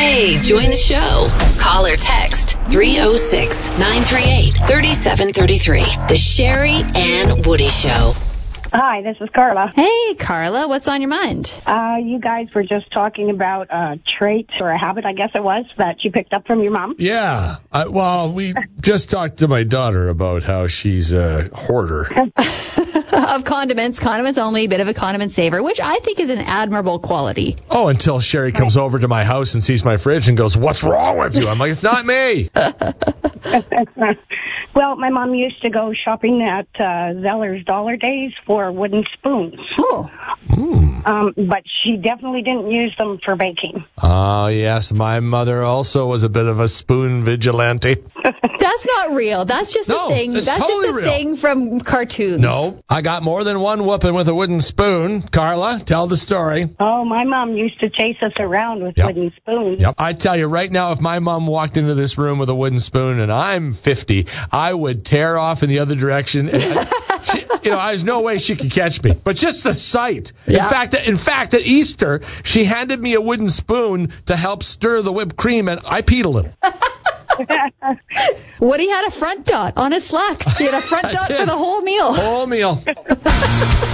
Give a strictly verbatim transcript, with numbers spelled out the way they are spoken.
Hey, join the show. Call or text three oh six, nine three eight, three seven three three. The Sherry Ann Woody Show. Hi, this is Carla. Hey, Carla, what's on your mind? Uh, you guys were just talking about a trait or a habit, I guess it was, that you picked up from your mom. Yeah. I, well, we just talked to my daughter about how she's a hoarder. Of condiments. Condiments only, a bit of a condiment saver, which I think is an admirable quality. Oh, until Sherry comes over to my house and sees my fridge and goes, "What's wrong with you?" I'm like, "It's not me." Well, my mom used to go shopping at uh, Zeller's Dollar Days for wooden spoons. Oh. Mm. Um, but she definitely didn't use them for baking. Oh, yes. My mother also was a bit of a spoon vigilante. That's not real. That's just No, a thing. it's That's totally just a real. thing from cartoons. No, I got more than one whooping with a wooden spoon. Carla, tell the story. Oh, my mom used to chase us around with Yep. wooden spoons. Yep. I tell you right now, if my mom walked into this room with a wooden spoon and I'm fifty, I would tear off in the other direction. And she, you know, there's no way she could catch me. But just the sight. Yeah. In fact, in fact, at Easter, she handed me a wooden spoon to help stir the whipped cream, and I peed a little. Woody had a front dot on his slacks. He had a front I dot did. for the whole meal. Whole meal.